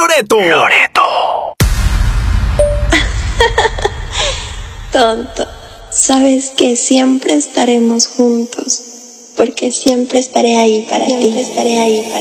Loreto. Tonto, sabes que siempre estaremos juntos, porque siempre estaré ahí para ti.